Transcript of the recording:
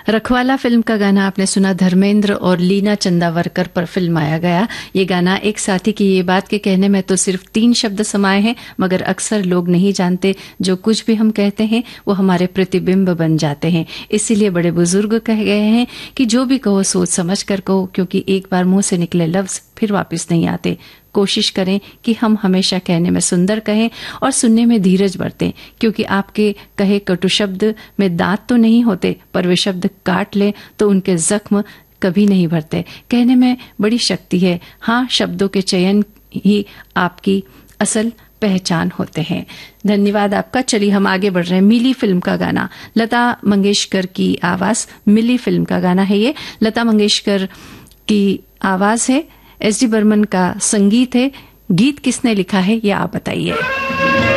रखवाला फिल्म का गाना आपने सुना, धर्मेंद्र और लीना चंदावरकर पर फिल्माया गया ये गाना। एक साथी की ये बात के कहने में तो सिर्फ 3 शब्द समाये हैं, मगर अक्सर लोग नहीं जानते जो कुछ भी हम कहते हैं वो हमारे प्रतिबिंब बन जाते हैं। इसीलिए बड़े बुजुर्ग कह गए हैं कि जो भी कहो सोच समझ कर कहो, क्योंकि एक बार मुंह से निकले लफ्ज फिर वापस नहीं आते। कोशिश करें कि हम हमेशा कहने में सुंदर कहें और सुनने में धीरज बरतें, क्योंकि आपके कहे कटु शब्द में दांत तो नहीं होते, पर वे शब्द काट लें तो उनके जख्म कभी नहीं भरते। कहने में बड़ी शक्ति है। हाँ, शब्दों के चयन ही आपकी असल पहचान होते हैं। धन्यवाद आपका। चलिए हम आगे बढ़ रहे हैं। मिली फिल्म का गाना, लता मंगेशकर की आवाज, मिली फिल्म का गाना है ये। लता मंगेशकर की आवाज है, एस डी बर्मन का संगीत है। गीत किसने लिखा है ये आप बताइए।